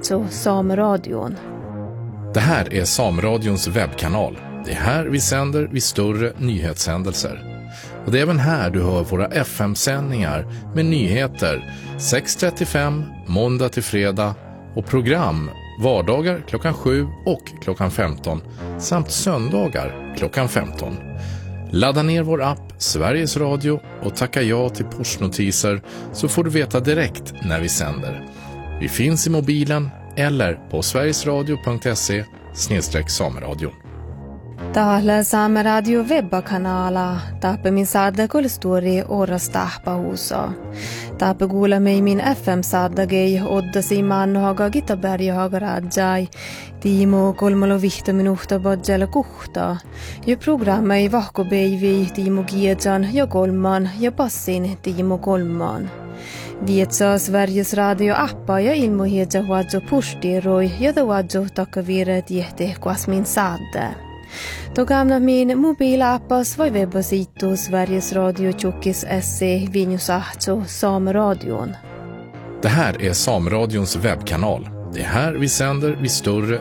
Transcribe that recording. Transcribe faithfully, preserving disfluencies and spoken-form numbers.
sahtso Sameradion. Det här är Sameradions webbkanal. Det är här vi sänder vid större nyhetshändelser. Och det är även här du hör våra F M-sändningar med nyheter sex trettiofem måndag till fredag och program vardagar klockan sju och klockan femton samt söndagar klockan femton. Ladda ner vår app Sveriges Radio och tacka ja till pushnotiser så får du veta direkt när vi sänder. Vi finns i mobilen eller på sverigesradio punkt se snedstreck sameradion. Täällä Saameradio webbakanala. Taappe min saada kulstori oras tahpahuusa. Taappe kuulemme min F M-saadagei oddasi mannohaga Gitaberjahaga rajai. Tiimo kolmalo vihta minuhta bodjala kuhta. Ja programmei vahkobeivi Tiimo Giedjan ja kolman ja passin Tiimo kolman. Vietsaa Sveriges Radio-appa ja ilmohiedja huadjo pushtiroi ja ta huadjo takkavire tiehte kuas min saade. Då gamla min mobilappas voi webbasiittu Sveriges Radio Tjockis se Vinjusahto Sameradion. Det här är Sameradions webbkanal. Det är här vi sänder vid större